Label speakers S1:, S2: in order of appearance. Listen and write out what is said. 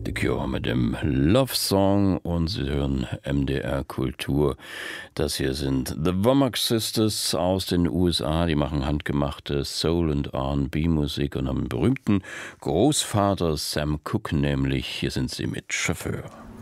S1: The Cure mit dem Love Song und Sie hören MDR Kultur. Das hier sind The Womack Sisters aus den USA. Die machen handgemachte Soul- und R&B-Musik und haben einen berühmten Großvater Sam Cooke nämlich. Hier sind sie mit Chauffeur.